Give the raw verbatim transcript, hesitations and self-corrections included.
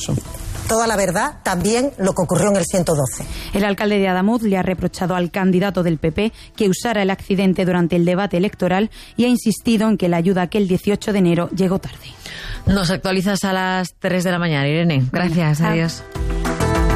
eso. Toda la verdad, también lo que ocurrió en el ciento doce. El alcalde de Adamuz le ha reprochado al candidato del P P que usara el accidente durante el debate electoral y ha insistido en que la ayuda aquel dieciocho de enero llegó tarde. Nos actualizas a las tres de la mañana, Irene. Gracias, Bueno, adiós.